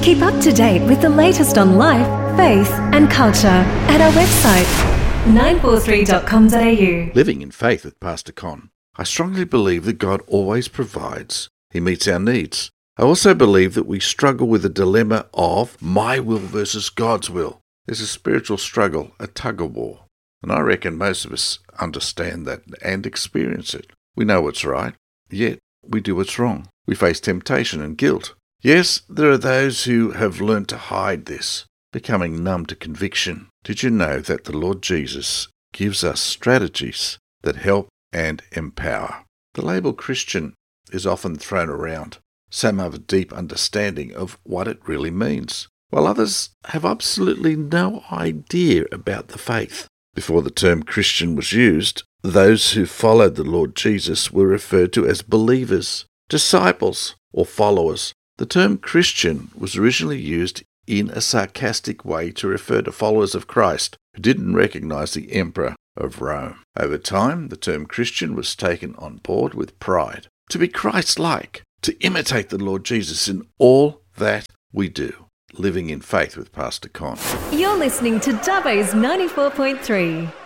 Keep up to date with the latest on life, faith and culture at our website 943.com.au. Living in Faith with Pastor Con. I strongly believe that God always provides. He meets our needs. I also believe that we struggle with the dilemma of my will versus God's will. There's a spiritual struggle, a tug-of-war. And I reckon most of us understand that and experience it. We know what's right, yet we do what's wrong. We face temptation and guilt. Yes, there are those who have learned to hide this, becoming numb to conviction. Did you know that the Lord Jesus gives us strategies that help and empower? The label Christian is often thrown around. Some have a deep understanding of what it really means, while others have absolutely no idea about the faith. Before the term Christian was used, those who followed the Lord Jesus were referred to as believers, disciples, or followers. The term Christian was originally used in a sarcastic way to refer to followers of Christ who didn't recognize the Emperor of Rome. Over time, the term Christian was taken on board with pride. To be Christ-like, to imitate the Lord Jesus in all that we do. Living in Faith with Pastor Con. You're listening to Dubbo's 94.3.